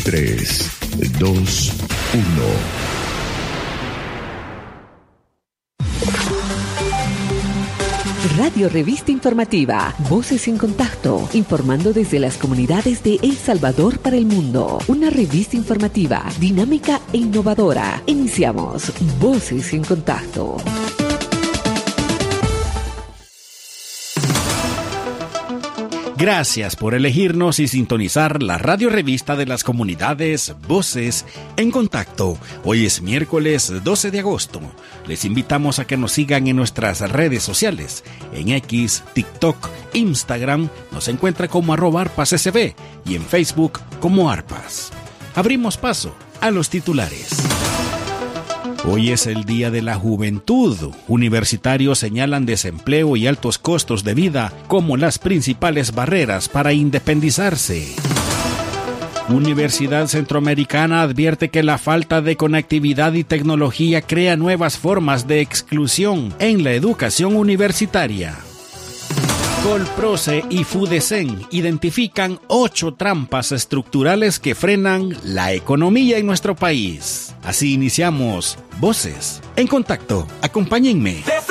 3, 2, 1. Radio Revista Informativa, Voces en Contacto, informando desde las comunidades de El Salvador para el mundo. Una revista informativa, dinámica e innovadora. Iniciamos Voces en Contacto. Gracias por elegirnos y sintonizar la radio revista de las comunidades Voces en Contacto. Hoy es miércoles 12 de agosto. Les invitamos a que nos sigan en nuestras redes sociales. En X, TikTok, Instagram nos encuentra como @arpasSB y en Facebook como Arpas. Abrimos paso a los titulares. Hoy es el Día de la Juventud. Universitarios señalan desempleo y altos costos de vida como las principales barreras para independizarse. Universidad Centroamericana advierte que la falta de conectividad y tecnología crea nuevas formas de exclusión en la educación universitaria. Colproce y Fudecen identifican 8 trampas estructurales que frenan la economía en nuestro país. Así iniciamos Voces en Contacto. Acompáñenme.